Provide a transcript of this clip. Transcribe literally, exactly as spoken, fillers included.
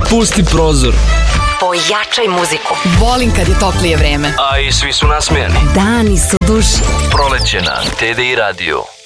Pusti prozor. Pojačaj muziku. Volim kad je toplije vreme. A i svi su nasmijani. Dani su duži. Proleće na T D I Radio.